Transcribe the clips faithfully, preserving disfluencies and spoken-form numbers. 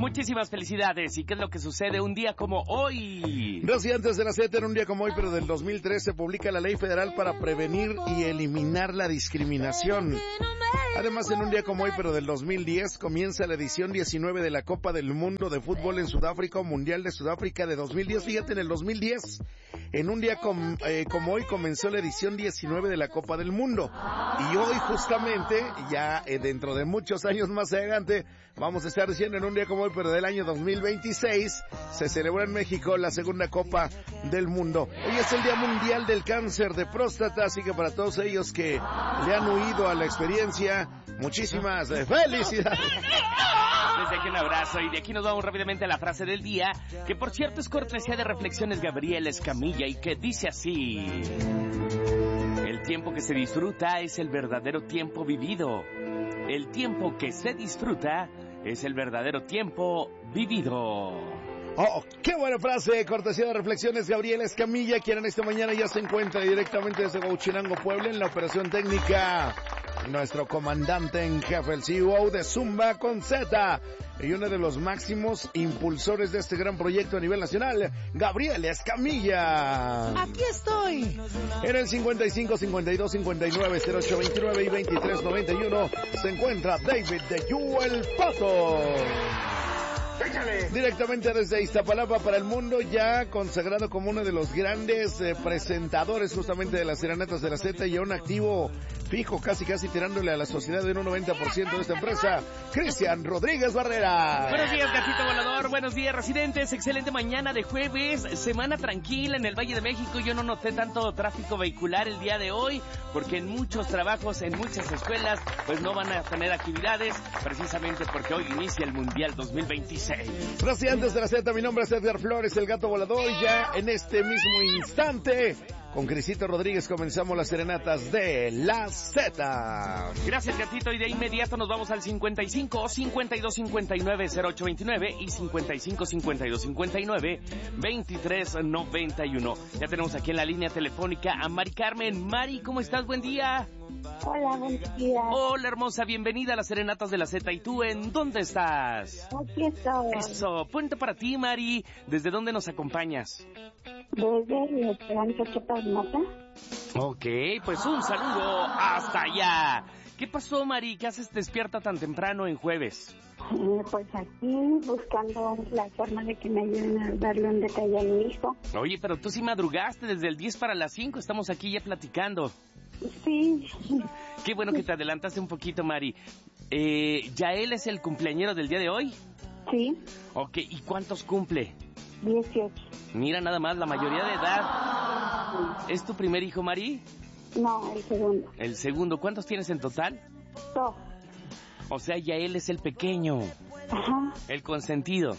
Muchísimas felicidades. ¿Y qué es lo que sucede un día como hoy? Residentes de la Z, en un día como hoy, pero del dos mil tres, se publica la Ley Federal para prevenir y eliminar la discriminación. Además, en un día como hoy, pero del dos mil diez, comienza la edición diecinueve de la Copa del Mundo de Fútbol en Sudáfrica, o Mundial de Sudáfrica de dos mil diez. Fíjate, en el dos mil diez, en un día com, eh, como hoy, comenzó la edición diecinueve de la Copa del Mundo. Y hoy, justamente, ya eh, dentro de muchos años más adelante, vamos a estar diciendo en un día como hoy, pero del año dos mil veintiséis, se celebra en México la segunda Copa del Mundo. Hoy es el Día Mundial del Cáncer de Próstata, así que para todos ellos que le han huido a la experiencia, muchísimas eh, felicidades. Desde aquí un abrazo, y de aquí nos vamos rápidamente a la frase del día, que por cierto es cortesía de Reflexiones Gabriel Escamilla, y que dice así: el tiempo que se disfruta es el verdadero tiempo vivido. El tiempo que se disfruta es el verdadero tiempo vivido. Oh, qué buena frase, cortesía de Reflexiones Gabriel Escamilla, quien en esta mañana ya se encuentra directamente desde Huachinango, Puebla, en la operación técnica. Nuestro comandante en jefe, el C E O de Zumba con Z, y uno de los máximos impulsores de este gran proyecto a nivel nacional, Gabriel Escamilla. Aquí estoy. En el cincuenta y cinco, cincuenta y dos, cincuenta y nueve, cero ocho veintinueve y veintitrés noventa y uno se encuentra David de You el Pato. Échale. Directamente desde Iztapalapa para el mundo, ya consagrado como uno de los grandes eh, presentadores justamente de las serenatas de la Z, y aún activo fijo, casi casi tirándole a la sociedad en un noventa por ciento de esta empresa, Cristian Rodríguez Barrera. Buenos días, gatito volador, buenos días, residentes, excelente mañana de jueves, semana tranquila en el Valle de México. Yo no noté tanto tráfico vehicular el día de hoy, porque en muchos trabajos, en muchas escuelas, pues no van a tener actividades, precisamente porque hoy inicia el Mundial dos mil veintiséis. Residentes de la Z, mi nombre es Edgar Flores, el gato volador, y ya en este mismo instante, con Crisito Rodríguez, comenzamos las serenatas de la Z. Gracias, gatito, y de inmediato nos vamos al cincuenta y cinco, cincuenta y dos, cincuenta y nueve, cero ocho veintinueve y cincuenta y cinco, cincuenta y dos, cincuenta y nueve, veintitrés noventa y uno. Ya tenemos aquí en la línea telefónica a Mari Carmen. Mari, ¿cómo estás? Buen día. Hola, buen día. Hola, hermosa, bienvenida a las serenatas de la Z. ¿Y tú en dónde estás? Aquí estoy. Eso, punto para ti, Mari. ¿Desde dónde nos acompañas? Desde Esperanza Chiapas Mata. Ok, pues un saludo hasta allá. ¿Qué pasó, Mari? ¿Qué haces despierta tan temprano en jueves? Eh, pues aquí buscando la forma de que me ayuden a darle un detalle a mi hijo. Oye, pero tú sí madrugaste desde el diez para las cinco. Estamos aquí ya platicando. Sí. Qué bueno que te adelantaste un poquito, Mari. Eh, ¿Ya él es el cumpleañero del día de hoy? Sí. Ok, ¿y cuántos cumple? dieciocho. Mira nada más, la mayoría de edad. ¿Es tu primer hijo, Mari? No, el segundo. El segundo. ¿Cuántos tienes en total? Dos. O sea, ya él es el pequeño. Ajá. El consentido.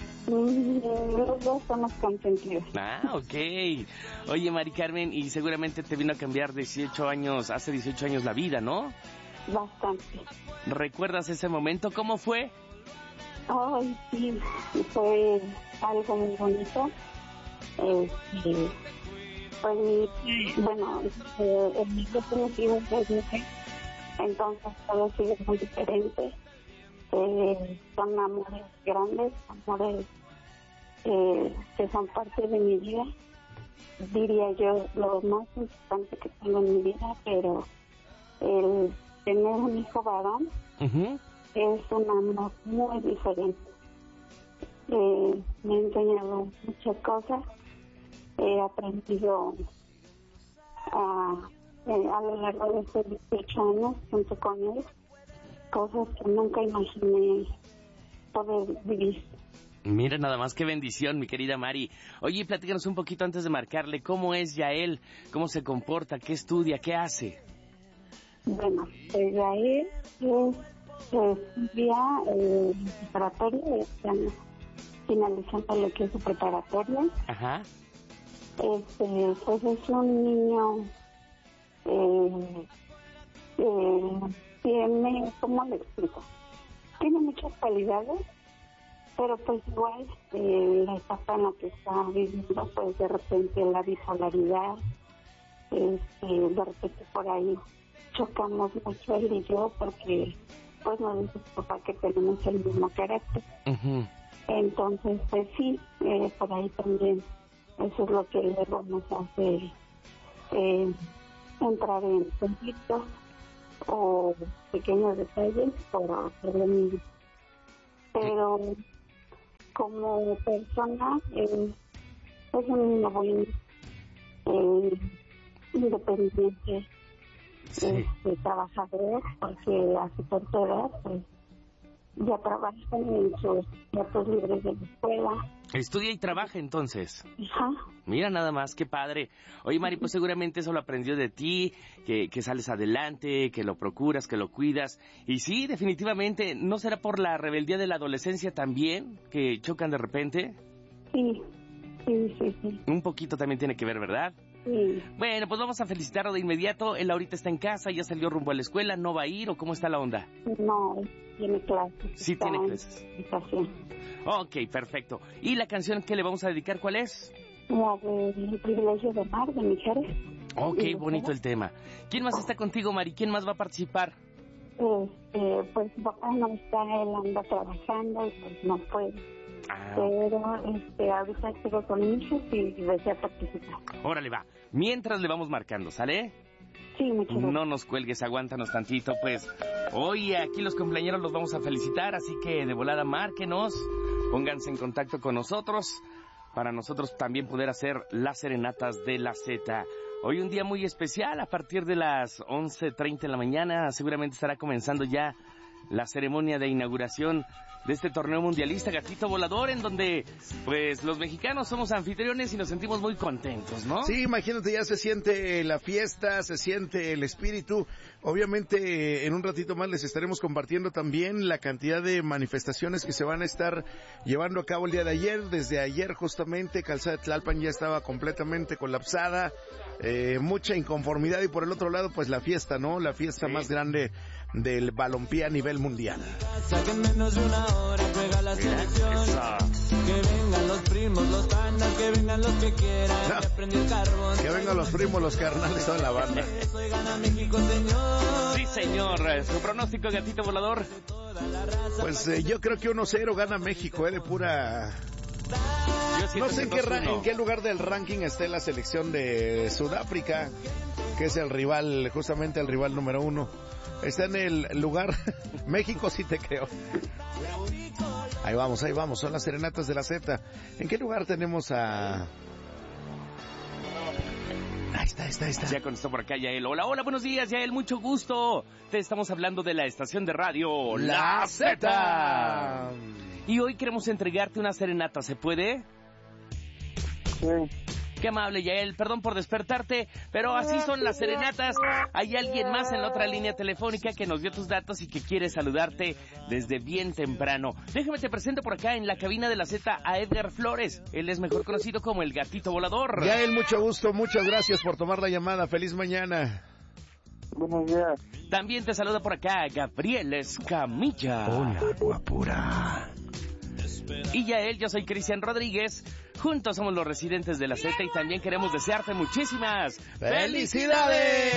Los dos somos consentidos. Ah, ok. Oye, Mari Carmen, y seguramente te vino a cambiar dieciocho años, hace dieciocho años la vida, ¿no? Bastante. ¿Recuerdas ese momento? ¿Cómo fue? Ay, sí, fue algo muy bonito. Este, pues, bueno, eh, el niño tiene sido presente, entonces todo sigue muy diferente. Eh, son amores grandes, amores eh, que son parte de mi vida, diría yo, lo más importante que tengo en mi vida, pero el tener un hijo varón uh-huh. es un amor muy diferente. Eh, me ha enseñado muchas cosas, he aprendido a, eh, a lo largo de estos dieciocho años junto con él, cosas que nunca imaginé poder vivir. Mira nada más, qué bendición, mi querida Mari. Oye, platícanos un poquito antes de marcarle, ¿cómo es Yael? ¿Cómo se comporta? ¿Qué estudia? ¿Qué hace? Bueno, pues Yael estudia eh, preparatoria, está finalizando lo que es su preparatoria. Ajá. Este, pues es un niño eh, eh, tiene, ¿cómo le explico? Tiene muchas cualidades, pero pues igual eh, la etapa en la que está viviendo, pues de repente la bipolaridad, este, de repente por ahí chocamos mucho él y yo, porque pues nos dice su papá que tenemos el mismo carácter. Uh-huh. Entonces, pues sí, eh, por ahí también eso es lo que luego nos hace eh, entrar en conflictos o pequeños detalles para prevenir. Pero como persona eh, es un niño bueno, eh, independiente, Sí. este, trabajador, porque a su corta edad pues ya trabaja en sus ratos libres de la escuela. Estudia y trabaja entonces. Ajá. Mira nada más, qué padre. Oye, Mari, pues seguramente eso lo aprendió de ti, que, que sales adelante, que lo procuras, que lo cuidas. Y sí, definitivamente, ¿no será por la rebeldía de la adolescencia también, que chocan de repente? Sí, sí, sí, sí. Un poquito también tiene que ver, ¿verdad? Sí. Bueno, pues vamos a felicitarlo de inmediato. Él ahorita está en casa, ya salió rumbo a la escuela, ¿no va a ir o cómo está la onda? No, tiene clases. Sí está tiene en clases. educación. Ok, perfecto. ¿Y la canción que le vamos a dedicar cuál es? La de El privilegio de amar, de Mijares. Ok, bonito el tema. ¿Quién más está contigo, Mari? ¿Quién más va a participar? Este, pues su papá no está, él anda trabajando y pues no puede. Ah, Pero este, ahorita estuvo con mi hijo y desea participar. órale, va. Mientras le vamos marcando, ¿sale? Sí, muchas gracias. No nos cuelgues, aguántanos tantito, pues. Hoy aquí los cumpleañeros los vamos a felicitar, así que de volada márquenos, pónganse en contacto con nosotros, para nosotros también poder hacer las serenatas de la Z. Hoy un día muy especial, a partir de las once treinta de la mañana, seguramente estará comenzando ya la ceremonia de inauguración de este torneo mundialista Gatito Volador, en donde pues los mexicanos somos anfitriones y nos sentimos muy contentos, ¿no? Sí, imagínate, ya se siente la fiesta, se siente el espíritu. Obviamente, en un ratito más les estaremos compartiendo también la cantidad de manifestaciones que se van a estar llevando a cabo el día de ayer. Desde ayer, justamente, Calzada de Tlalpan ya estaba completamente colapsada, eh, mucha inconformidad, y por el otro lado, pues la fiesta, ¿no? La fiesta Sí. más grande del balompié a nivel mundial. Saquen menos de una hora, juega la selección. Eso. Que vengan los primos, los panas, que vengan los que quieran. No. Que prende el carbón. Que vengan los primos, los carnales, toda la banda. Hoy gana México, señor. Sí, señor. Su pronóstico, Gatito Volador. Pues eh, yo creo que uno cero gana México, eh, de pura... Yo No siento sé en que qué, dos ra- uno. en qué lugar del ranking esté la selección de Sudáfrica, que es el rival, justamente el rival número uno. Está en el lugar... México sí te creo. Ahí vamos, ahí vamos, son las serenatas de la Z. ¿En qué lugar tenemos a...? Ahí está, ahí está, ahí está. Ya contestó por acá Yael. Hola, hola, buenos días, Yael, mucho gusto. Te estamos hablando de la estación de radio La Z. Y hoy queremos entregarte una serenata, ¿se puede? Sí. Qué amable, Yael. Perdón por despertarte, pero así son las serenatas. Hay alguien más en la otra línea telefónica que nos dio tus datos y que quiere saludarte desde bien temprano. Déjame te presento por acá en la cabina de la Z a Edgar Flores. Él es mejor conocido como el Gatito Volador. Yael, mucho gusto, muchas gracias por tomar la llamada. Feliz mañana. Buenos días. También te saluda por acá Gabriel Escamilla. Hola, guapura. Y Yael, yo soy Cristian Rodríguez. Juntos somos los residentes de la Z y también queremos desearte muchísimas ¡Felicidades!